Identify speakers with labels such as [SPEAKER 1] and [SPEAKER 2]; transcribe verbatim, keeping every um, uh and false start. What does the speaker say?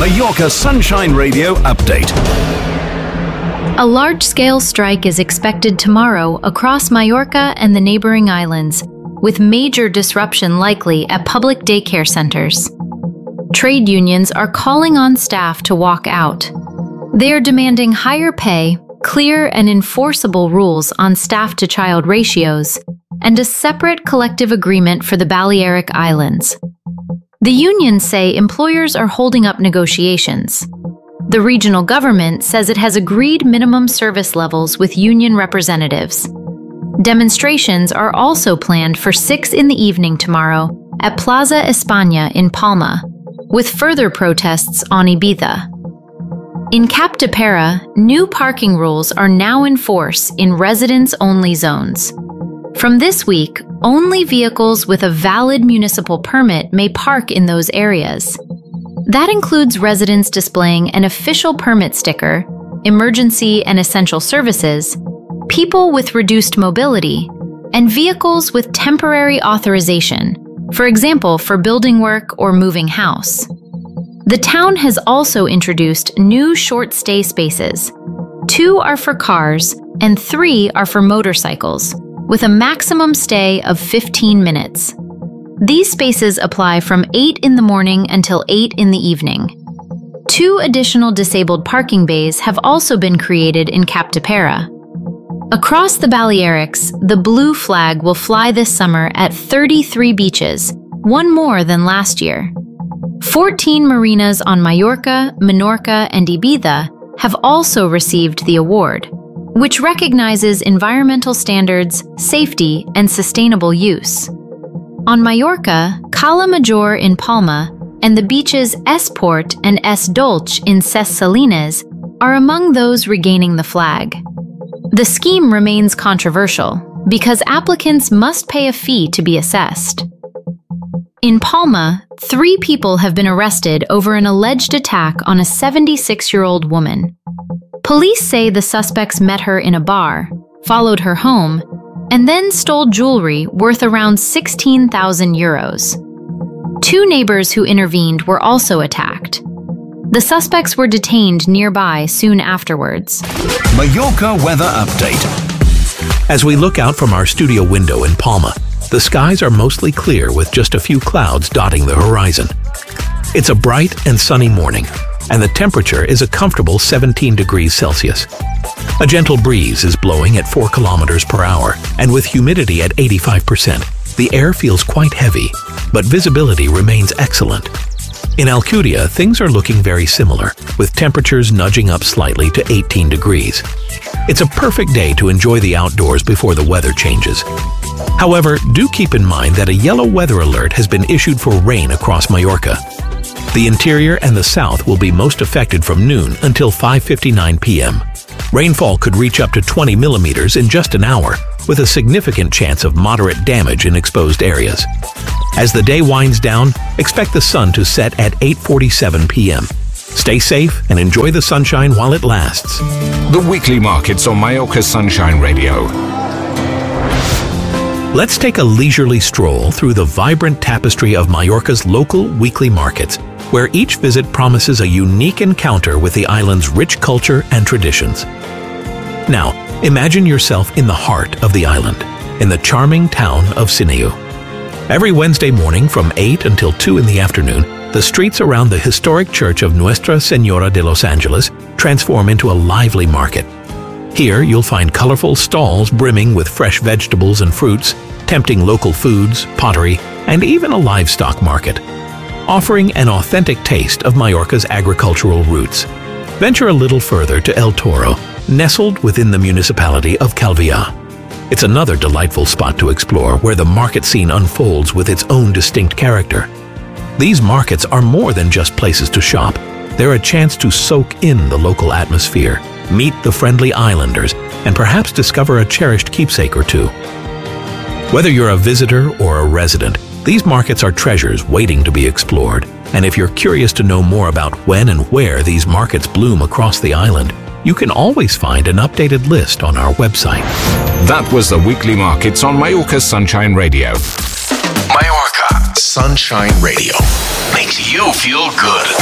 [SPEAKER 1] Mallorca Sunshine Radio update.
[SPEAKER 2] A large-scale strike is expected tomorrow across Mallorca and the neighboring islands, with major disruption likely at public daycare centers. Trade unions are calling on staff to walk out. They are demanding higher pay, clear and enforceable rules on staff-to-child ratios, and a separate collective agreement for the Balearic Islands. The unions say employers are holding up negotiations. The regional government says it has agreed minimum service levels with union representatives. Demonstrations are also planned for six in the evening tomorrow at Plaza España in Palma, with further protests on Ibiza. In Capdepera, new parking rules are now in force in residents-only zones. From this week, only vehicles with a valid municipal permit may park in those areas. That includes residents displaying an official permit sticker, emergency and essential services, people with reduced mobility, and vehicles with temporary authorization, for example, for building work or moving house. The town has also introduced new short stay spaces. Two are for cars and three are for motorcycles, with a maximum stay of fifteen minutes. These spaces apply from eight in the morning until eight in the evening. Two additional disabled parking bays have also been created in Capdepera. Across the Balearics, the blue flag will fly this summer at thirty-three beaches, one more than last year. fourteen marinas on Mallorca, Menorca, and Ibiza have also received the award, which recognizes environmental standards, safety, and sustainable use. On Mallorca, Cala Major in Palma and the beaches Es Port and Es Dolce in Ses Salines are among those regaining the flag. The scheme remains controversial because applicants must pay a fee to be assessed. In Palma, three people have been arrested over an alleged attack on a seventy-six-year-old woman. Police say the suspects met her in a bar, followed her home, and then stole jewelry worth around sixteen thousand euros. Two neighbors who intervened were also attacked. The suspects were detained nearby soon afterwards.
[SPEAKER 1] Mallorca weather update.
[SPEAKER 3] As we look out from our studio window in Palma, the skies are mostly clear with just a few clouds dotting the horizon. It's a bright and sunny morning, and the temperature is a comfortable seventeen degrees Celsius. A gentle breeze is blowing at four kilometers per hour, and with humidity at eighty-five percent, the air feels quite heavy, but visibility remains excellent. In Alcudia, things are looking very similar, with temperatures nudging up slightly to eighteen degrees. It's a perfect day to enjoy the outdoors before the weather changes. However, do keep in mind that a yellow weather alert has been issued for rain across Mallorca. The interior and the south will be most affected from noon until five fifty-nine p m Rainfall could reach up to twenty millimeters in just an hour, with a significant chance of moderate damage in exposed areas. As the day winds down, expect the sun to set at eight forty-seven p m Stay safe and enjoy the sunshine while it lasts.
[SPEAKER 1] The weekly markets on Mallorca Sunshine Radio.
[SPEAKER 3] Let's take a leisurely stroll through the vibrant tapestry of Mallorca's local weekly markets, where each visit promises a unique encounter with the island's rich culture and traditions. Now, imagine yourself in the heart of the island, in the charming town of Sineu. Every Wednesday morning from eight until two in the afternoon, the streets around the historic church of Nuestra Señora de los Angeles transform into a lively market. Here, you'll find colorful stalls brimming with fresh vegetables and fruits, tempting local foods, pottery, and even a livestock market, offering an authentic taste of Mallorca's agricultural roots. Venture a little further to El Toro, nestled within the municipality of Calviá. It's another delightful spot to explore where the market scene unfolds with its own distinct character. These markets are more than just places to shop. They're a chance to soak in the local atmosphere, meet the friendly islanders, and perhaps discover a cherished keepsake or two. Whether you're a visitor or a resident, these markets are treasures waiting to be explored. And if you're curious to know more about when and where these markets bloom across the island, you can always find an updated list on our website.
[SPEAKER 1] That was the weekly markets on Mallorca Sunshine Radio.
[SPEAKER 4] Mallorca Sunshine Radio makes you feel good.